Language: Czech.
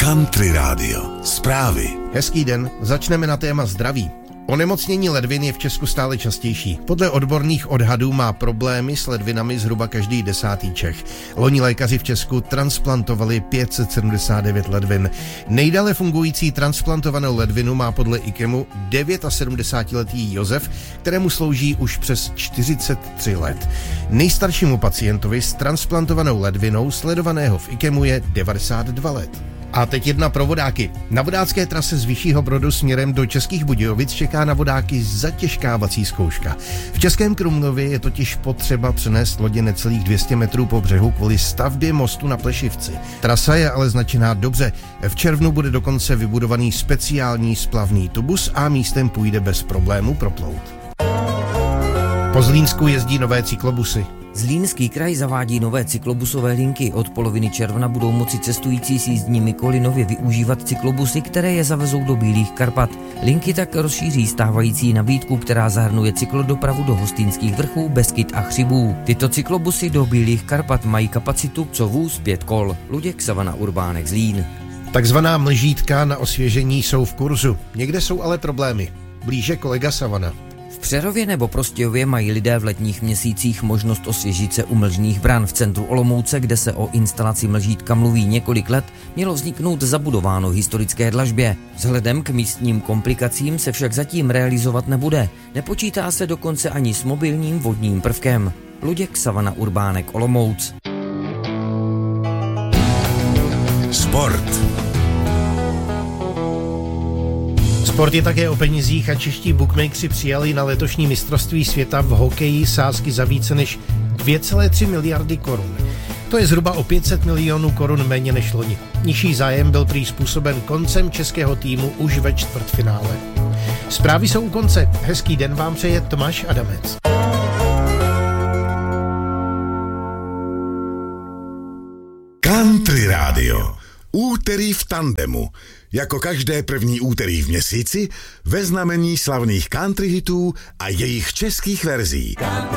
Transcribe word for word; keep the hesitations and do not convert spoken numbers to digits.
Country Radio. Zprávy. Hezký den, začneme na téma zdraví. Onemocnění ledvin je v Česku stále častější. Podle odborných odhadů má problémy s ledvinami zhruba každý desátý Čech. Loni lékaři v Česku transplantovali pět set sedmdesát devět ledvin. Nejdále fungující transplantovanou ledvinu má podle IKEMu sedmdesátidevítiletý Josef, kterému slouží už přes čtyřicet tři let. Nejstaršímu pacientovi s transplantovanou ledvinou sledovaného v IKEMu je devadesát dva let. A teď jedna pro vodáky. Na vodácké trase z Vyššího Brodu směrem do Českých Budějovic čeká na vodáky zatěžkávací zkouška. V Českém Krumlově je totiž potřeba přenést lodě necelých dvě stě metrů po břehu kvůli stavbě mostu na Plešivci. Trasa je ale značená dobře. V červnu bude dokonce vybudovaný speciální splavný tubus a místem půjde bez problémů proplout. Po Zlínsku jezdí nové cyklobusy. Zlínský kraj zavádí nové cyklobusové linky. Od poloviny června budou moci cestující s jízdními koly nově využívat cyklobusy, které je zavezou do Bílých Karpat. Linky tak rozšíří stávající nabídku, která zahrnuje cyklodopravu do Hostýnských vrchů, Beskyt a Chřibů. Tyto cyklobusy do Bílých Karpat mají kapacitu co vůz pět kol. Luděk Savana, Urbánek, Zlín. Takzvaná mlžítka na osvěžení jsou v kurzu. Někde jsou ale problémy. Blíže kolega Savana. V Přerově nebo Prostějově mají lidé v letních měsících možnost osvěžit se u mlžných bran. V centru Olomouce, kde se o instalaci mlžítka mluví několik let, mělo vzniknout zabudováno historické dlažbě. Vzhledem k místním komplikacím se však zatím realizovat nebude. Nepočítá se dokonce ani s mobilním vodním prvkem. Luděk Savana, Urbánek, Olomouc. Sport. Sport je také o penězích a čeští bookmakeri přijali na letošní mistrovství světa v hokeji sázky za více než dvě celé tři miliardy korun. To je zhruba o pět set milionů korun méně než loni. Nižší zájem byl prý způsoben koncem českého týmu už ve čtvrtfinále. Zprávy jsou u konce. Hezký den vám přeje Tomáš Adamec. Country Radio. Úterý v tandemu. Jako každé první úterý v měsíci ve znamení slavných country hitů a jejich českých verzí.